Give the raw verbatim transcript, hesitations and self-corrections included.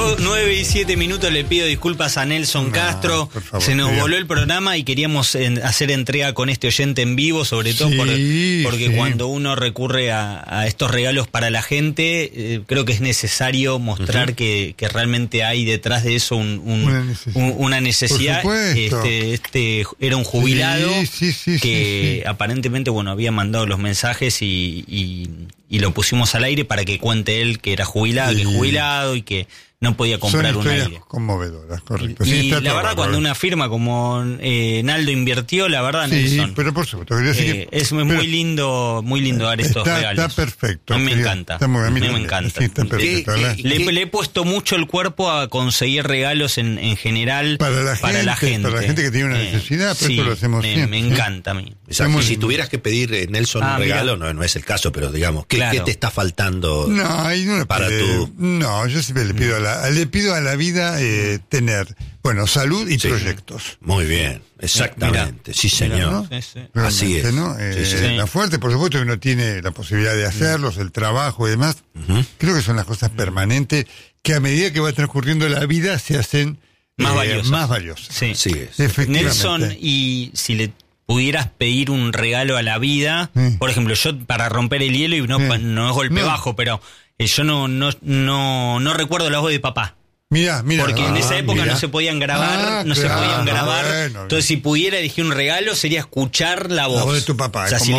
nueve y siete minutos, le pido disculpas a Nelson no, Castro. Favor, se nos voló el programa y queríamos en, hacer entrega con este oyente en vivo, sobre todo sí, por, porque sí. cuando uno recurre a, a estos regalos para la gente, eh, creo que es necesario mostrar uh-huh. que, que realmente hay detrás de eso un, un, una necesidad. Un, una necesidad. Este, este era un jubilado sí, sí, sí, que sí, sí. aparentemente bueno había mandado los mensajes y, y, y lo pusimos al aire para que cuente él que era jubilado, sí. que es jubilado y que no podía comprar un aire. Conmovedoras, correcto. Y, sí, y la verdad, cuando una firma como eh, Naldo invirtió, la verdad, sí, Nelson. pero por supuesto. Eh, que, es muy pero, lindo, muy lindo dar estos está, regalos. Está perfecto. A mí me sí, encanta. Está muy, a mí me, me encanta. Sí, está perfecto, le, le, le he puesto mucho el cuerpo a conseguir regalos en, en general para la, para gente, la gente. Para la gente que tiene una eh, necesidad, pero sí, eso lo hacemos me, siempre. Me encanta a mí. Exacto. Y si tuvieras que pedir, eh, Nelson, ah, un regalo, no, no es el caso, pero digamos, ¿qué, claro. ¿qué te está faltando no, hay una para pide, tu...? No, yo siempre le pido a la, le pido a la vida eh, tener, bueno, salud y sí. proyectos. Muy bien, exactamente, sí señor. ¿No? Sí, sí. Así es. ¿no? Eh, sí, sí. La fuerte, por supuesto que uno tiene la posibilidad de hacerlos, el trabajo y demás. Uh-huh. Creo que son las cosas permanentes que a medida que va transcurriendo la vida se hacen más eh, valiosas. Más valiosas. Sí, sí es. Efectivamente. Nelson, y si le pudieras pedir un regalo a la vida, sí. por ejemplo, yo para romper el hielo y no, sí. no es golpe no. bajo, pero eh, yo no, no, no, no recuerdo la voz de papá. Mira, mira. Porque ah, en esa época mira. no se podían grabar, ah, no claro, se podían grabar. Bueno, Entonces, si pudiera elegir un regalo, sería escuchar la voz. La voz de tu papá. O sea, como... si